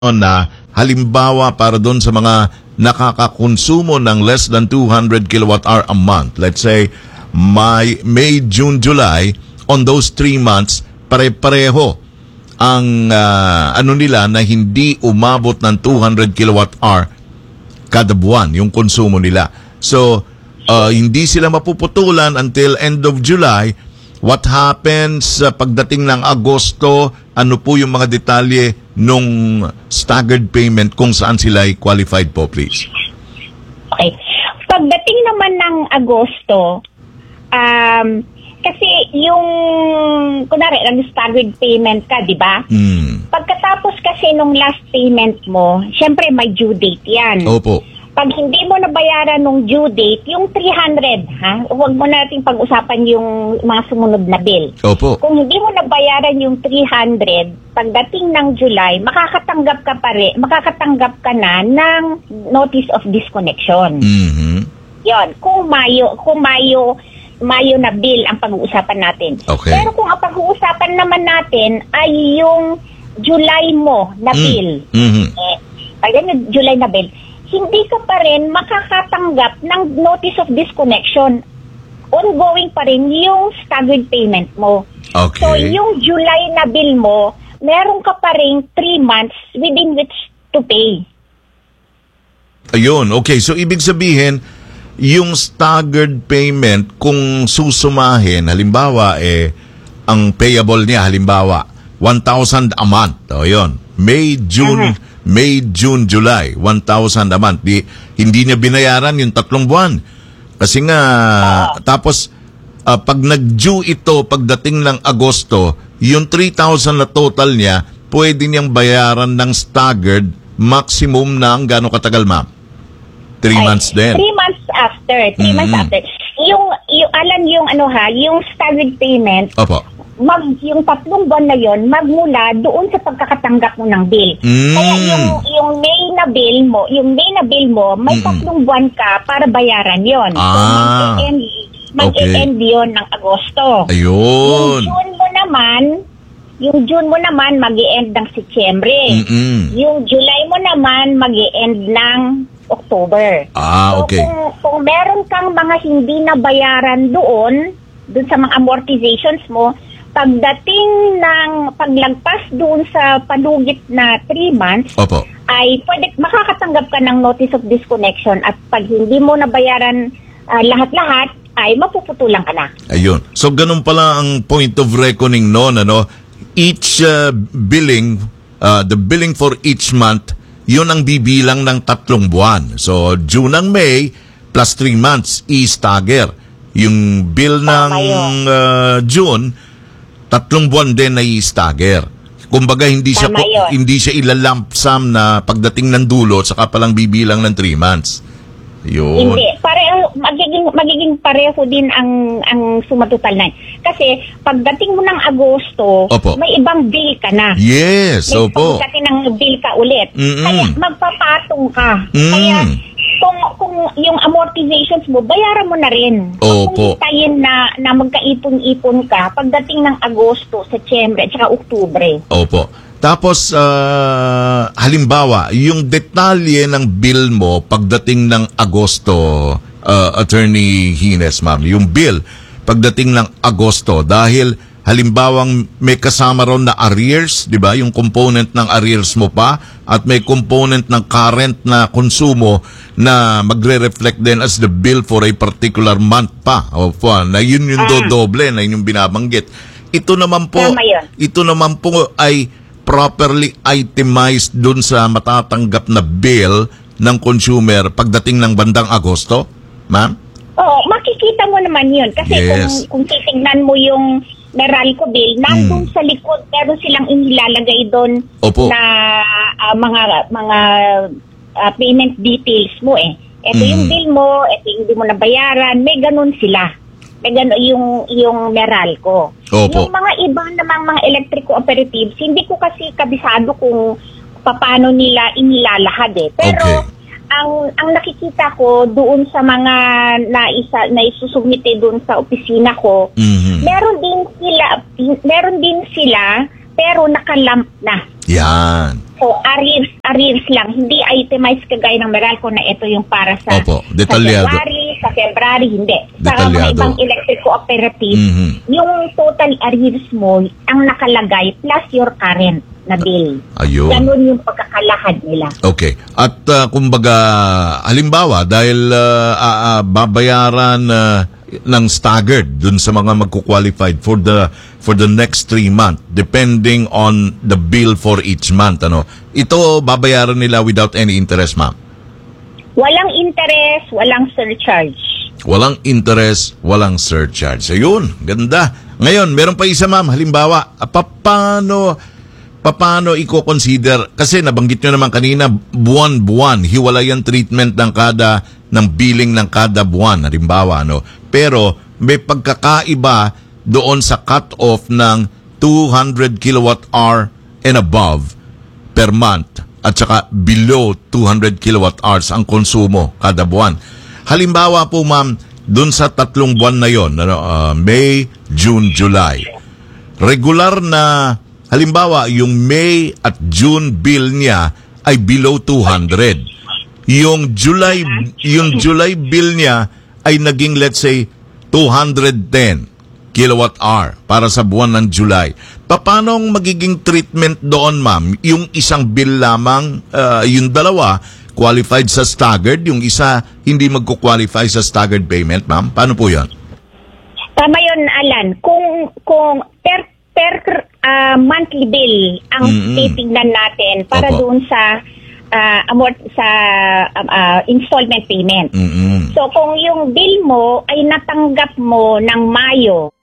na halimbawa para doon sa mga nakakakonsumo ng less than 200 kilowatt hour a month. Let's say May, June, July, on those 3 months, pare-pareho ang ano nila na hindi umabot ng 200 kilowatt hour kada buwan yung konsumo nila. So, hindi sila mapuputulan until end of July. What happens pagdating ng Agosto? Ano po yung mga detalye nung staggered payment kung saan sila ay qualified po, please? Okay. Pagdating naman ng Agosto, kasi yung, kunwari, nag-staggered payment ka, di ba? Pagkatapos kasi nung last payment mo, syempre may due date yan. Opo. Pag hindi mo nabayaran nung due date, yung 300, ha? Huwag mo nating pag-usapan yung mga sumunod na bill. Opo. Kung hindi mo nabayaran yung 300, pagdating ng July, makakatanggap ka na ng notice of disconnection. Yon, kung Mayo na bill ang pag-uusapan natin. Okay. Pero kung ang pag-uusapan naman natin ay yung July mo na bill, yung July na bill, hindi ka pa rin makakatanggap ng notice of disconnection. Ongoing pa rin yung staggered payment mo. Okay. So, yung July na bill mo, meron ka pa rin 3 months within which to pay. Ayun, okay. So, ibig sabihin, yung staggered payment, kung susumahin, halimbawa, ang payable niya, halimbawa, 1,000 a month. O, yun. May, June, July, 1,000 a month. Hindi niya binayaran yung 3 buwan. Kasi nga, tapos, pag nag-due ito, pagdating ng Agosto, yung 3,000 na total niya, pwede niyang bayaran ng staggered maximum ng gano'ng katagal, ma'am? 3 months din. 3 months after. 3 months after. Yung staggered payment, Opo. yung 3 buwan na yon magmula doon sa pagkakatanggap mo ng bill. Kaya yung May na bill mo, may 3 buwan ka para bayaran yon. Mag-end yon ng Agosto. Ayun. Yung June mo naman mag-i-end ng Setyembre. Yung July mo naman mag-i-end ng October. Okay. So kung meron kang mga hindi na bayaran doon sa mga amortizations mo, pagdating ng paglagpas doon sa palugit na 3 months, Opo. ay makakatanggap ka ng notice of disconnection at pag hindi mo nabayaran lahat-lahat, ay mapuputulan ka na. Ayun. So, ganun pala ang point of reckoning noon, ano? Each billing, the billing for each month, yun ang bibilang ng 3 buwan. So, June ng May, plus 3 months, i-stagger. Yung bill ng June, 3 buwan din na i-stagger. Kumbaga, hindi siya ilalump sum na pagdating ng dulo, saka palang bibilang ng 3 months. Yun. Hindi. Magiging pareho din ang sumatotal na. Kasi pagdating mo ng Agosto, Opo. may ibang bill ka na. Yes, may opo. pagdating ng bill ka ulit. Kaya magpapatong ka. Kaya kung yung amortizations mo, bayaran mo na rin. Opo. Kung hintayin na magkaipon-ipon ka pagdating ng Agosto, Setyembre, at saka Oktubre. Opo. Tapos, halimbawa, yung detalye ng bill mo pagdating ng Agosto, Attorney Hines, ma'am, yung bill pagdating ng Agosto, dahil halimbawang may kasama ron na arrears, di ba? Yung component ng arrears mo pa, at may component ng current na konsumo na magre-reflect din as the bill for a particular month pa. Na yun yung dodoble, na yun yung binabanggit. Ito naman po ay properly itemized dun sa matatanggap na bill ng consumer pagdating ng bandang Agosto, ma'am? Oo, makikita mo naman yun. Kasi kung titignan mo yung Meralco bill, nandun sa likod, meron silang inilalagay doon na mga payment details mo eh. Ito yung bill mo, ito yung hindi mo nabayaran, may ganun sila. May ganun yung Meralco. Opo. Yung mga iba namang mga electric cooperatives, hindi ko kasi kabisado kung paano nila inilalahad eh. Pero ang nakikita ko doon sa mga naisusubmite doon sa opisina ko, meron din sila pero nakalamp na. Yan. So, arrears lang. Hindi itemized kagaya ng Meralco na ito yung para sa, detalyado. Sa February, hindi. Sa mga ibang electric cooperative, yung total arrears mo, ang nakalagay, plus your current na bill. Ayun. Ganun yung pagkakalahad nila. Okay. At kumbaga, halimbawa, dahil babayaran ng staggered dun sa mga magko-qualified for the next 3 months depending on the bill for each month, ito babayaran nila without any interest, ma'am? Walang interest, walang surcharge. Walang interest, walang surcharge. Ayun, ganda. Ngayon, meron pa isa, ma'am. Halimbawa, paano i-consider, kasi nabanggit nyo naman kanina, buwan-buwan, hiwalay ang treatment ng billing ng kada buwan, halimbawa, Pero may pagkakaiba doon sa cut-off ng 200 kilowatt-hour and above per month at saka below 200 kilowatt-hours ang konsumo kada buwan. Halimbawa po, ma'am, doon sa 3 buwan na yon, May, June, July, regular na, halimbawa, yung May at June bill niya ay below 200. Yung July bill niya ay naging, let's say, 210 kilowatt-hour para sa buwan ng July. Paano ang magiging treatment doon, ma'am? Yung isang bill lamang, yung dalawa, qualified sa staggered, yung isa hindi magko-qualify sa staggered payment, ma'am? Paano po yan? Tama yun, Alan. Kung per monthly bill ang titingnan natin para doon sa installment payment. So kung yung bill mo ay natanggap mo ng Mayo